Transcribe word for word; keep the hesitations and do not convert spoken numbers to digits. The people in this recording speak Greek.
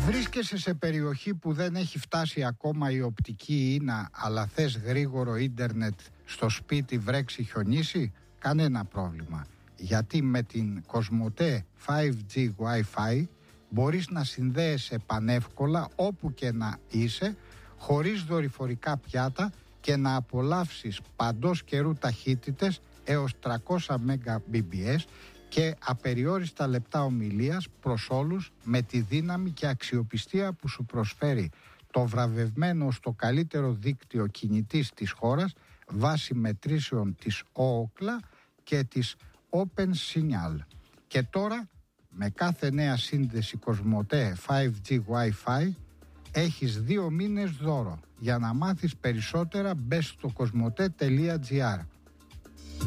Βρίσκεσαι σε περιοχή που δεν έχει φτάσει ακόμα η οπτική ίνα, αλλά θες γρήγορο ίντερνετ στο σπίτι, βρέξει, χιονίσει? Κανένα πρόβλημα. Γιατί με την Κοσμοτέ φάιβ τζι Wi-Fi μπορείς να συνδέεσαι πανεύκολα όπου και να είσαι, χωρίς δορυφορικά πιάτα, και να απολαύσεις παντός καιρού ταχύτητες έως τριακόσια Mbps και απεριόριστα λεπτά ομιλίας προς όλους, με τη δύναμη και αξιοπιστία που σου προσφέρει το βραβευμένο στο καλύτερο δίκτυο κινητής της χώρας βάσει μετρήσεων της Ookla και της OpenSignal. Και τώρα, με κάθε νέα σύνδεση Κοσμοτέ φάιβ τζι Wi-Fi έχεις δύο μήνες δώρο. Για να μάθεις περισσότερα μπες στο κοσμοτέ τελεία τζι άρ.